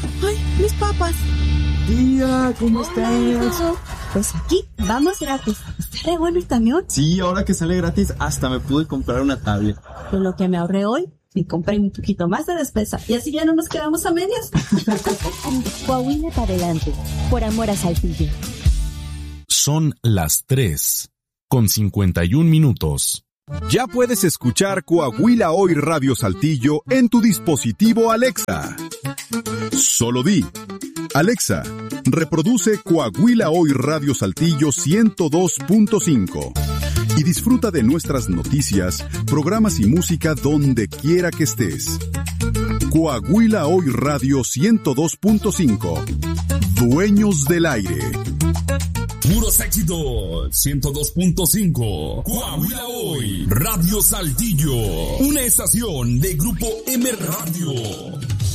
¡Ay, mis papas! Tía, ¿cómo estás? Pues aquí, vamos gratis. ¿Está re bueno el camión? Sí, ahora que sale gratis, hasta me pude comprar una tablet. Con lo que me ahorré hoy, y compré un poquito más de despensa. Y así ya no nos quedamos a medias. Coahuila para adelante, por amor a Saltillo. Son las 3:51. Ya puedes escuchar Coahuila Hoy Radio Saltillo en tu dispositivo Alexa. Solo di: Alexa, reproduce Coahuila Hoy Radio Saltillo 102.5 y disfruta de nuestras noticias, programas y música donde quiera que estés. Coahuila Hoy Radio 102.5. Dueños del aire. Puros éxitos. 102.5. Coahuila Hoy Radio Saltillo. Una estación de Grupo M Radio.